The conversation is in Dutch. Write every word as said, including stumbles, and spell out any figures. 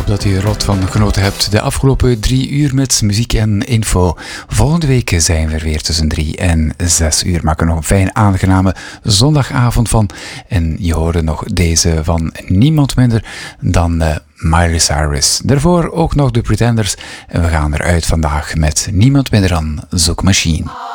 dat u er rot van genoten hebt de afgelopen drie uur met muziek en info. Volgende week zijn we er weer tussen drie en zes uur. Maak er nog een fijn aangename zondagavond van. En je hoorde nog deze van niemand minder dan uh, Miley Cyrus. Daarvoor ook nog de Pretenders. En we gaan eruit vandaag met niemand minder dan Zoekmachine.